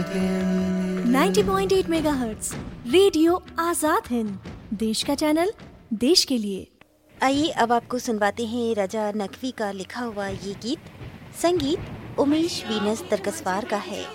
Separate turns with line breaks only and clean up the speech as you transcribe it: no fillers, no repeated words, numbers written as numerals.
90.8 megahertz radio Azad Hind, देश का channel, देश के लिए।
आइए अब आपको सुनवाते हैं रजा नकवी का लिखा हुआ ये गीत। संगीत उमेश वीनस तरकसवार का है।